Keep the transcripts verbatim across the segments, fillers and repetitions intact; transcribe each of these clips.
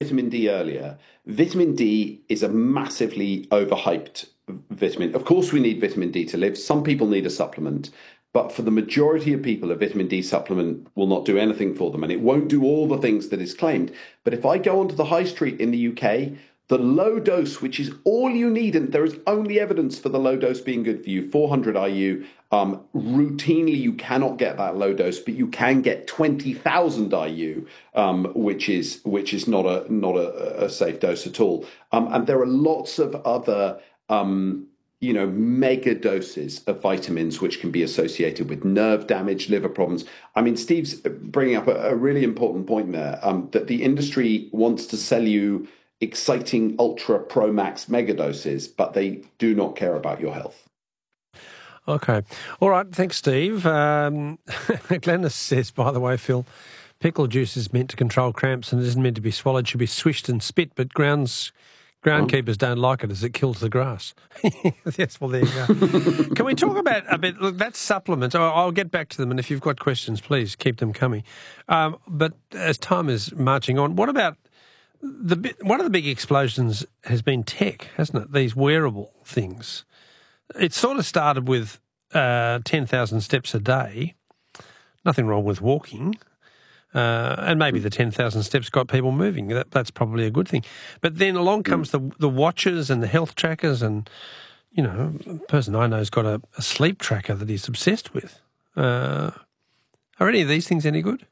vitamin D earlier. Vitamin D is a massively overhyped vitamin. Of course, we need vitamin D to live. Some people need a supplement. But for the majority of people, a vitamin D supplement will not do anything for them, and it won't do all the things that is claimed. But if I go onto the high street in the U K, the low dose, which is all you need, and there is only evidence for the low dose being good for you, four hundred I U, um, routinely you cannot get that low dose, but you can get twenty thousand I U, um, which is which is not a not a, a safe dose at all. Um, and there are lots of other um, you know, mega doses of vitamins which can be associated with nerve damage, liver problems. I mean, Steve's bringing up a, a really important point there, um, that the industry wants to sell you exciting ultra pro max mega doses, but they do not care about your health. Okay. All right. Thanks, Steve. Um, Glennis says, by the way, Phil, pickle juice is meant to control cramps and it isn't meant to be swallowed, should be swished and spit, but grounds... Groundkeepers don't like it as it kills the grass. Yes, well, there you go. Can we talk about a bit, look, that's supplements. I'll, I'll get back to them, and if you've got questions, please keep them coming. Um, but as time is marching on, what about, the one of the big explosions has been tech, hasn't it? These wearable things. It sort of started with uh, ten thousand steps a day. Nothing wrong with walking. Uh, and maybe the ten thousand steps got people moving. That, that's probably a good thing. But then along comes the the watches and the health trackers, and, you know, a person I know has got a, a sleep tracker that he's obsessed with. Uh, are any of these things any good?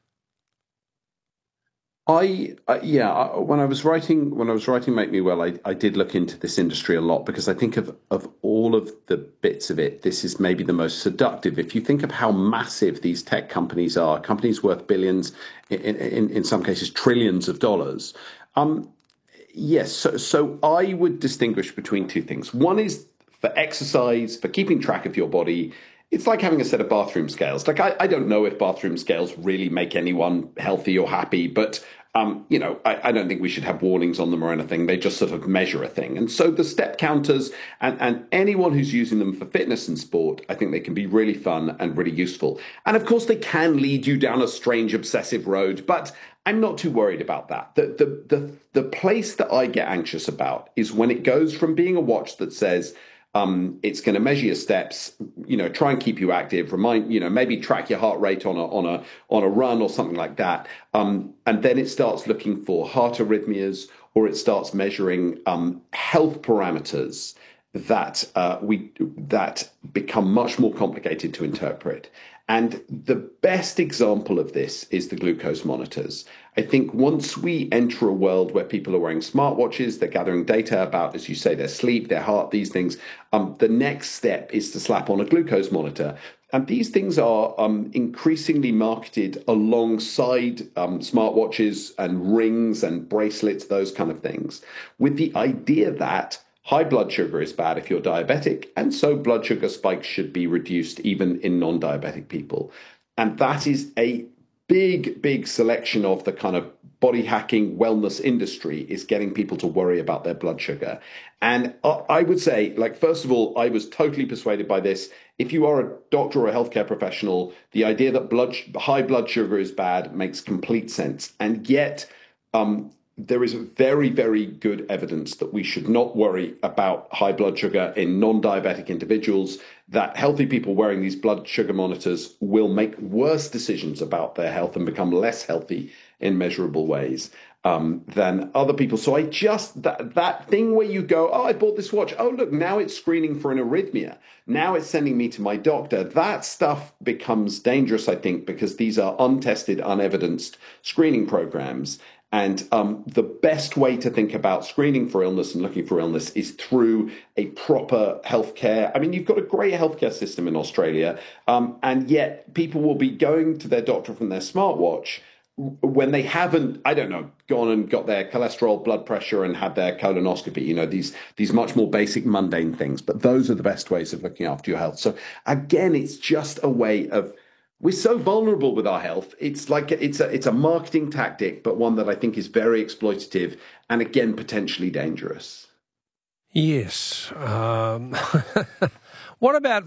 I uh, yeah. I, when I was writing, when I was writing Make Me Well, I, I did look into this industry a lot because I think of of all of the bits of it, this is maybe the most seductive. If you think of how massive these tech companies are, companies worth billions, in in, in some cases trillions of dollars. Um, yes. So so I would distinguish between two things. One is for exercise, for keeping track of your body. It's like having a set of bathroom scales. Like, I, I don't know if bathroom scales really make anyone healthy or happy, but, um, you know, I, I don't think we should have warnings on them or anything. They just sort of measure a thing. And so the step counters and, and anyone who's using them for fitness and sport, I think they can be really fun and really useful. And of course, they can lead you down a strange, obsessive road, but I'm not too worried about that. The, the, the, the place that I get anxious about is when it goes from being a watch that says, Um, it's going to measure your steps, you know, try and keep you active, remind, you know, maybe track your heart rate on a on a on a run or something like that. Um, and then it starts looking for heart arrhythmias, or it starts measuring um, health parameters that uh, we that become much more complicated to interpret. And the best example of this is the glucose monitors. I think once we enter a world where people are wearing smartwatches, they're gathering data about, as you say, their sleep, their heart, these things, um, the next step is to slap on a glucose monitor. And these things are um, increasingly marketed alongside um, smartwatches and rings and bracelets, those kind of things, with the idea that high blood sugar is bad if you're diabetic, and so blood sugar spikes should be reduced even in non-diabetic people. And that is a big, big selection of the kind of body hacking wellness industry, is getting people to worry about their blood sugar. And I would say, like, first of all, I was totally persuaded by this. If you are a doctor or a healthcare professional, the idea that blood high blood sugar is bad makes complete sense. And yet, um, there is very, very good evidence that we should not worry about high blood sugar in non-diabetic individuals, that healthy people wearing these blood sugar monitors will make worse decisions about their health and become less healthy in measurable ways um, than other people. So I just, that, that thing where you go, oh, I bought this watch. Oh, look, now it's screening for an arrhythmia. Now it's sending me to my doctor. That stuff becomes dangerous, I think, because these are untested, unevidenced screening programs. And um, the best way to think about screening for illness and looking for illness is through a proper healthcare. I mean, you've got a great healthcare system in Australia, um, and yet people will be going to their doctor from their smartwatch when they haven't, I don't know, gone and got their cholesterol, blood pressure, and had their colonoscopy. You know, these these much more basic, mundane things. But those are the best ways of looking after your health. So again, it's just a way of. We're so vulnerable with our health. It's like it's a it's a marketing tactic, but one that I think is very exploitative and, again, potentially dangerous. Yes. Um, what about f-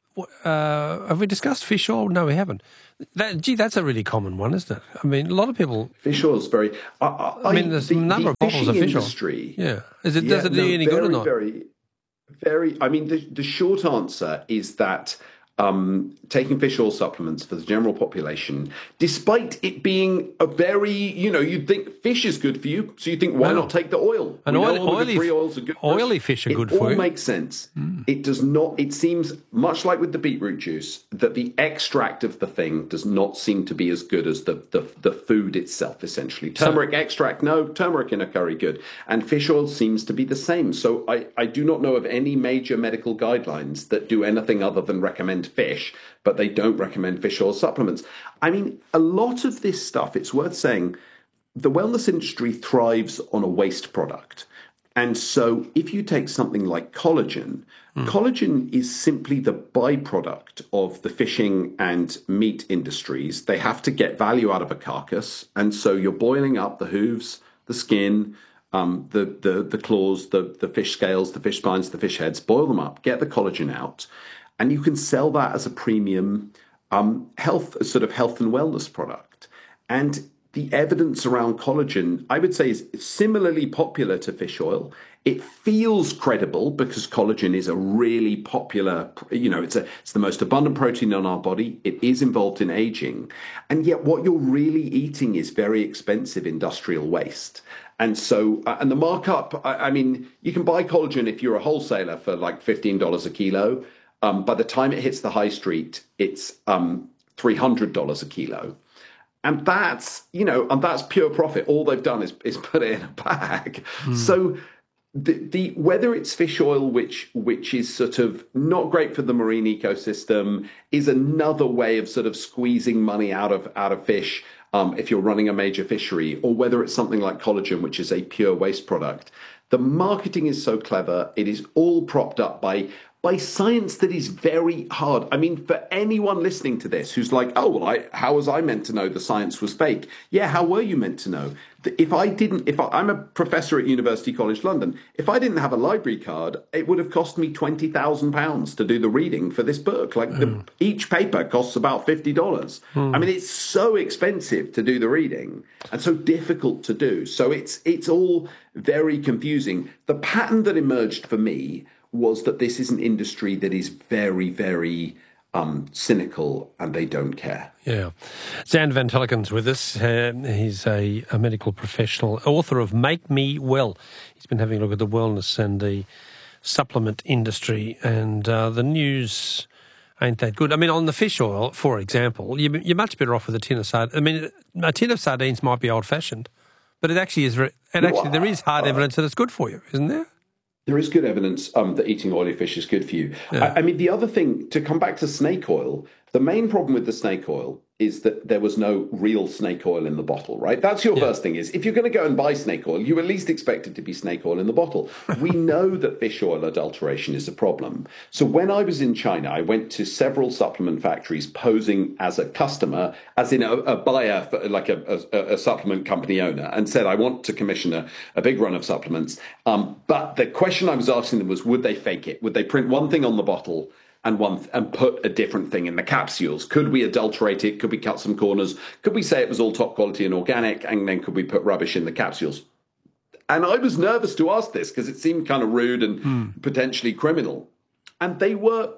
uh, have we discussed fish oil? No, we haven't. That, gee, that's a really common one, isn't it? I mean, a lot of people... Fish oil is very... I, I, I mean, there's the, a number the of bottles of fish industry, oil. Yeah. Is it, yeah, does it do no, you any very, good or not? Very, very... I mean, the, the short answer is that um, taking fish oil supplements for the general population, despite it being a very, you know, you'd think fish is good for you, so you think, why Wow. not take the oil? And We know oil, all the oily, free oils are good for us. oily fish are It good all for you. makes sense. Mm. It does not, it seems, much like with the beetroot juice, that the extract of the thing does not seem to be as good as the, the, the food itself, essentially. Turmeric so, extract, no. Turmeric in a curry, good. And fish oil seems to be the same. So I, I do not know of any major medical guidelines that do anything other than recommend fish, but they don't recommend fish oil supplements. I mean, a lot of this stuff, it's worth saying, the wellness industry thrives on a waste product. And so if you take something like collagen, mm. collagen is simply the byproduct of the fishing and meat industries. They have to get value out of a carcass. And so you're boiling up the hooves, the skin, um, the, the, the claws, the, the fish scales, the fish spines, the fish heads, boil them up, get the collagen out. And you can sell that as a premium um, health, sort of health and wellness product. And the evidence around collagen, I would say, is similarly popular to fish oil. It feels credible because collagen is a really popular, you know, it's a it's the most abundant protein in our body. It is involved in aging. And yet what you're really eating is very expensive industrial waste. And so, uh, and the markup, I, I mean, you can buy collagen if you're a wholesaler for like fifteen dollars a kilo. Um, by the time it hits the high street, it's um, three hundred dollars a kilo. And that's, you know, and that's pure profit. All they've done is, is put it in a bag. Mm. So the, the whether it's fish oil, which which is sort of not great for the marine ecosystem, is another way of sort of squeezing money out of out of fish um, if you're running a major fishery, or whether it's something like collagen, which is a pure waste product. The marketing is so clever. It is all propped up by by science that is very hard. I mean, for anyone listening to this who's like, oh, well, I, how was I meant to know the science was fake? Yeah, how were you meant to know? If I didn't, if I, I'm a professor at University College London, if I didn't have a library card, it would have cost me twenty thousand pounds to do the reading for this book. Like the, mm. each paper costs about fifty dollars. Mm. I mean, it's so expensive to do the reading and so difficult to do. So it's it's all very confusing. The pattern that emerged for me was that this is an industry that is very, very um, cynical, and they don't care. Yeah. Xander Van Telliken's with us. Uh, he's a, a medical professional, author of Make Me Well. He's been having a look at the wellness and the supplement industry, and uh, the news ain't that good. I mean, on the fish oil, for example, you, you're much better off with a tin of sardines. I mean, a tin of sardines might be old-fashioned, but it actually is, and actually well, there is hard uh, evidence that it's good for you, isn't there? There is good evidence um, that eating oily fish is good for you. Yeah. I, I mean, the other thing, to come back to snake oil, the main problem with the snake oil is that there was no real snake oil in the bottle, right? That's your yeah. first thing is, if you're going to go and buy snake oil, you at least expect it to be snake oil in the bottle. We know that fish oil adulteration is a problem. So when I was in China, I went to several supplement factories posing as a customer, as in a, a buyer, for, like a, a, a supplement company owner, and said, I want to commission a, a big run of supplements. Um, but the question I was asking them was, would they fake it? Would they print one thing on the bottle and one and put a different thing in the capsules? Could we adulterate it? Could we cut some corners? Could we say it was all top quality and organic? And then could we put rubbish in the capsules? And I was nervous to ask this because it seemed kind of rude and mm. potentially criminal. And they were...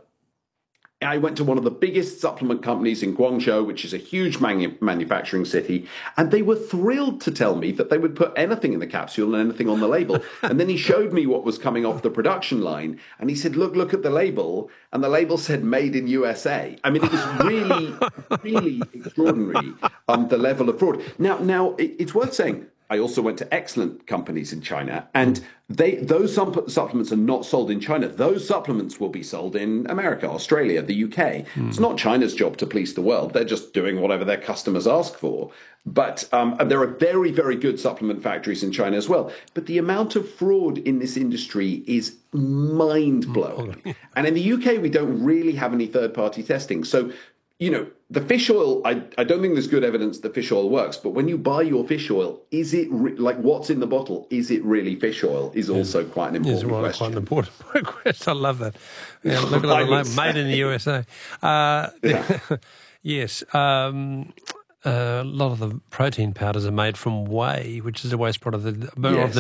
I went to one of the biggest supplement companies in Guangzhou, which is a huge manu- manufacturing city, and they were thrilled to tell me that they would put anything in the capsule and anything on the label. And then he showed me what was coming off the production line, and he said, look, look at the label, and the label said made in U S A. I mean, it was really, really extraordinary, um, the level of fraud. Now, now it, it's worth saying, I also went to excellent companies in China, and they those supplements are not sold in China. Those supplements will be sold in America, Australia, the U K. Mm. It's not China's job to please the world. They're just doing whatever their customers ask for. But um, and there are very, very good supplement factories in China as well. But the amount of fraud in this industry is mind-blowing. And in the U K, we don't really have any third-party testing. So you know, the fish oil, I, I don't think there's good evidence that fish oil works, but when you buy your fish oil, is it, re- like what's in the bottle, is it really fish oil is also quite an important Is well, question. quite an important question. I love that. Yeah, look at that, like, made in the U S A. Uh, Yeah. yes, um, uh, a lot of the protein powders are made from whey, which is a waste product of the, Yes. of